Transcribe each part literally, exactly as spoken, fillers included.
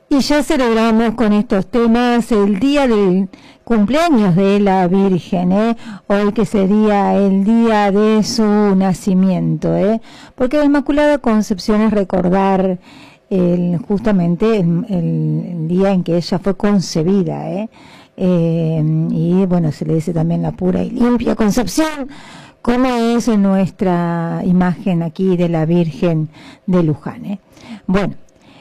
Y ya celebramos con estos temas el día del cumpleaños de la Virgen, ¿eh? Hoy que sería el día de su nacimiento, ¿eh? Porque la Inmaculada Concepción es recordar el, justamente el, el, el día en que ella fue concebida, ¿eh? Eh, y bueno, se le dice también la pura y limpia Concepción, como es nuestra imagen aquí de la Virgen de Luján, ¿eh? Bueno.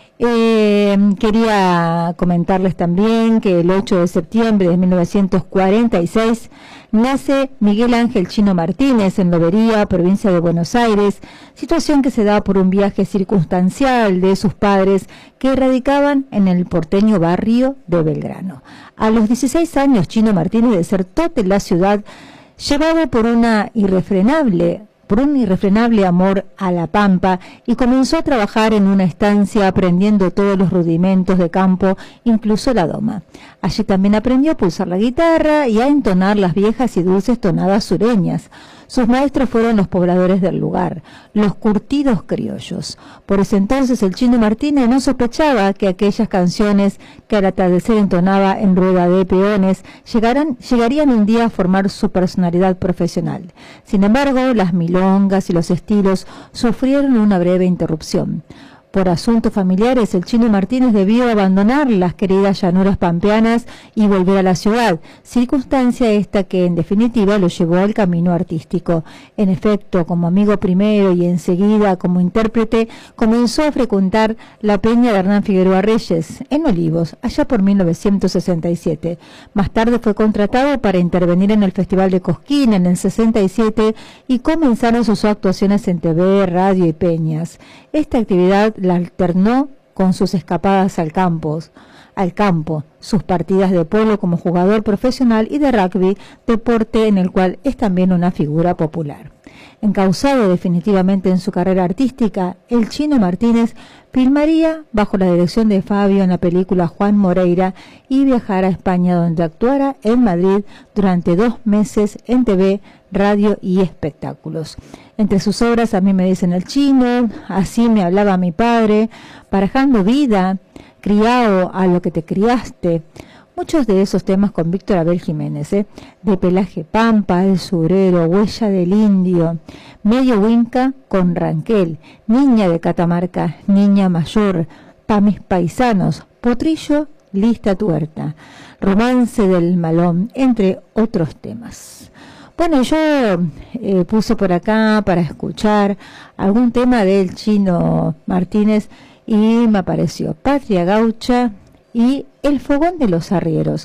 Eh, quería comentarles también que el ocho de septiembre de mil novecientos cuarenta y seis nace Miguel Ángel Chino Martínez en Lobería, provincia de Buenos Aires, situación que se da por un viaje circunstancial de sus padres que radicaban en el porteño barrio de Belgrano. A los dieciséis años, Chino Martínez desertó de la ciudad, llevado por una irrefrenable por un irrefrenable amor a la pampa, y comenzó a trabajar en una estancia aprendiendo todos los rudimentos de campo, incluso la doma. Allí también aprendió a pulsar la guitarra y a entonar las viejas y dulces tonadas sureñas. Sus maestros fueron los pobladores del lugar, los curtidos criollos. Por ese entonces el Chino Martínez no sospechaba que aquellas canciones que al atardecer entonaba en rueda de peones llegaran, llegarían un día a formar su personalidad profesional. Sin embargo, las milongas y los estilos sufrieron una breve interrupción. Por asuntos familiares, el Chino Martínez debió abandonar las queridas llanuras pampeanas y volver a la ciudad, circunstancia esta que en definitiva lo llevó al camino artístico. En efecto, como amigo primero y enseguida como intérprete, comenzó a frecuentar la peña de Hernán Figueroa Reyes, en Olivos, allá por mil novecientos sesenta y siete. Más tarde fue contratado para intervenir en el Festival de Cosquín en el sesenta y siete y comenzaron sus actuaciones en T V, radio y peñas. Esta actividad la alternó con sus escapadas al campo, al campo, sus partidas de polo como jugador profesional y de rugby, deporte en el cual es también una figura popular. Encauzado definitivamente en su carrera artística, el Chino Martínez filmaría bajo la dirección de Fabio en la película Juan Moreira y viajará a España, donde actuara en Madrid durante dos meses en T V, radio y espectáculos. Entre sus obras, A mí me dicen el Chino, Así me hablaba mi padre, Barajando vida, Criado a lo que te criaste. Muchos de esos temas con Víctor Abel Jiménez, ¿eh? De Pelaje Pampa, El Surero, Huella del Indio, Medio Huinca con Ranquel, Niña de Catamarca, Niña Mayor, Pa' mis paisanos, Potrillo, Lista tuerta, Romance del Malón, entre otros temas. Bueno, yo eh, puse por acá para escuchar algún tema del Chino Martínez y me apareció Patria Gaucha y El Fogón de los Arrieros.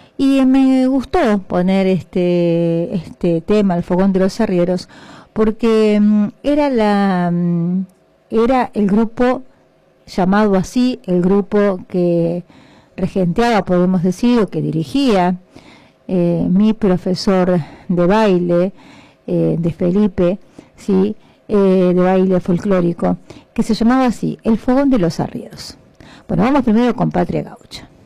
Y me gustó poner este este tema, El Fogón de los Arrieros, porque um, era la um, era el grupo llamado así, el grupo que regenteaba, podemos decir, o que dirigía eh, mi profesor de baile, eh, de Felipe, sí, eh, de baile folclórico, que se llamaba así, El Fogón de los Arrieros. Bueno, vamos primero con Patria Gaucha.